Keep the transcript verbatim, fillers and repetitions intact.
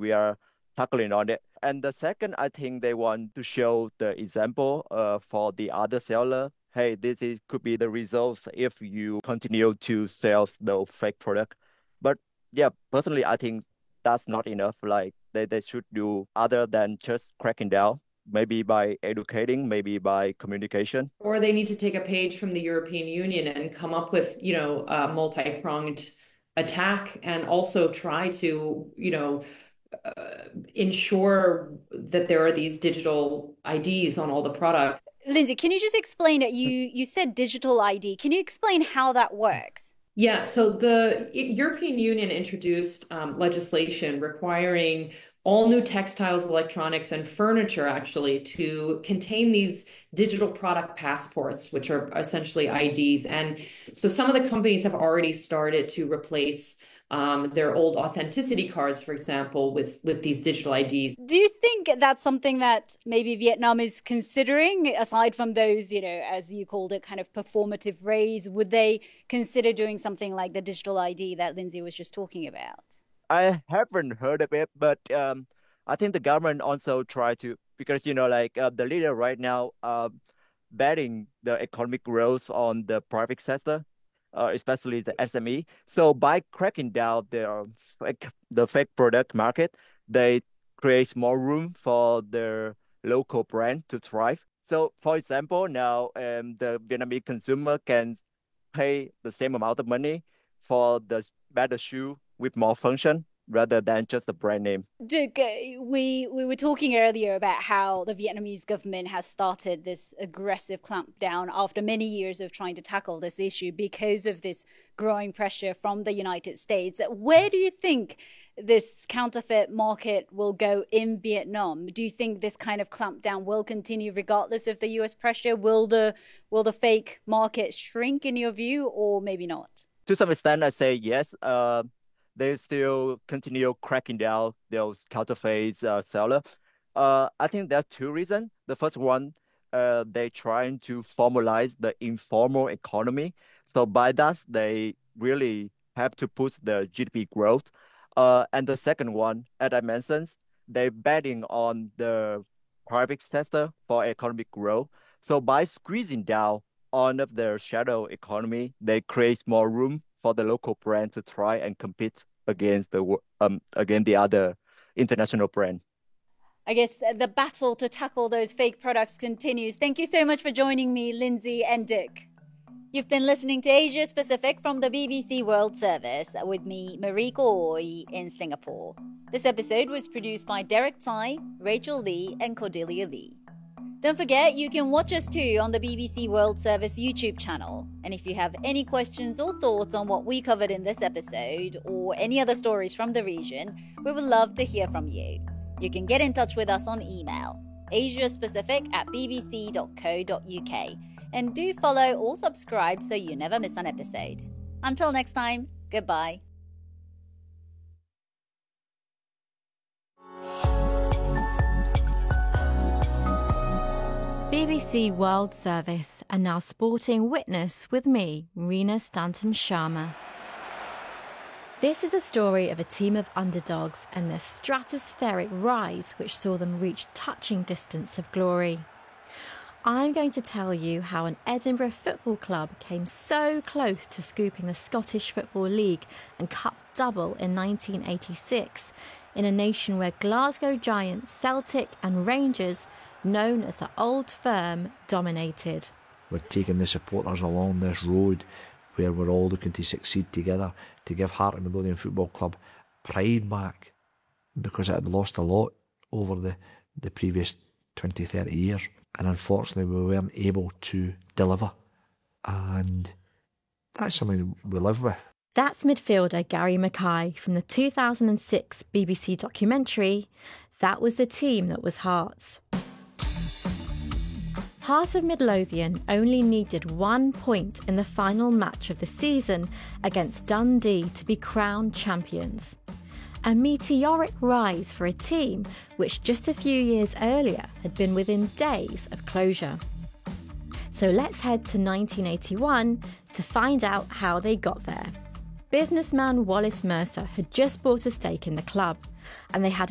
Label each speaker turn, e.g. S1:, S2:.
S1: we are tackling on it. And the second, I think they want to show the example uh, for the other seller. Hey, this is could be the results if you continue to sell the fake product. But yeah, personally, I think that's not enough. Like they, they should do other than just cracking down, maybe by educating, maybe by communication.
S2: Or they need to take a page from the European Union and come up with, you know, a multi-pronged attack and also try to, you know, uh, ensure that there are these digital I Ds on all the products.
S3: Lindsay, can you just explain it? You you said digital I D. Can you explain how that works?
S2: Yeah, so the European Union introduced um, legislation requiring all new textiles, electronics, and furniture actually to contain these digital product passports, which are essentially I Ds. And so some of the companies have already started to replace um, their old authenticity cards, for example, with, with these digital I Ds.
S3: Do you think that's something that maybe Vietnam is considering, aside from those, you know, as you called it, kind of performative raise? Would they consider doing something like the digital I D that Lindsay was just talking about?
S1: I haven't heard of it, but um, I think the government also try to, because, you know, like uh, the leader right now uh, betting the economic growth on the private sector, uh, especially the S M E. So by cracking down the fake, the fake product market, they create more room for the local brand to thrive. So, for example, now um, the Vietnamese consumer can pay the same amount of money for the better shoe with more function rather than just the brand name.
S3: Duc, we we were talking earlier about how the Vietnamese government has started this aggressive clampdown after many years of trying to tackle this issue because of this growing pressure from the United States. Where do you think this counterfeit market will go in Vietnam? Do you think this kind of clampdown will continue regardless of the U S pressure? Will the will the fake market shrink in your view, or maybe not?
S1: To some extent, I say yes. Uh, they still continue cracking down those counterfeit uh, sellers. Uh, I think there are two reasons. The first one, uh, they trying to formalize the informal economy. So by that, they really have to push the G D P growth. Uh, and the second one, as I mentioned, they betting on the private sector for economic growth. So by squeezing down on of the shadow economy, they create more room for the local brand to try and compete against the um against the other international brand.
S3: I guess the battle to tackle those fake products continues. Thank you so much for joining me, Lindsay and Duc. You've been listening to Asia Pacific from the B B C World Service with me, Marie Oi, in Singapore. This episode was produced by Derek Tai, Rachel Lee, and Cordelia Lee. Don't forget, you can watch us too on the B B C World Service YouTube channel. And if you have any questions or thoughts on what we covered in this episode, or any other stories from the region, we would love to hear from you. You can get in touch with us on email, asiapacific at bbc dot co dot uk. And do follow or subscribe so you never miss an episode. Until next time, goodbye.
S4: B B C World Service are now sporting Witness with me, Rena Stanton Sharma. This is a story of a team of underdogs and their stratospheric rise which saw them reach touching distance of glory. I'm going to tell you how an Edinburgh football club came so close to scooping the Scottish Football League and Cup double in nineteen eighty-six in a nation where Glasgow giants Celtic and Rangers, known as the Old Firm, dominated.
S5: We're taking the supporters along this road where we're all looking to succeed together to give Heart of Midlothian Football Club pride back, because it had lost a lot over the, the previous twenty, thirty years. And unfortunately, we weren't able to deliver. And that's something we live with.
S4: That's midfielder Gary Mackay from the two thousand six B B C documentary, That Was the Team That Was Hearts. Heart of Midlothian only needed one point in the final match of the season against Dundee to be crowned champions. A meteoric rise for a team which just a few years earlier had been within days of closure. So let's head to nineteen eighty-one to find out how they got there. Businessman Wallace Mercer had just bought a stake in the club, and they had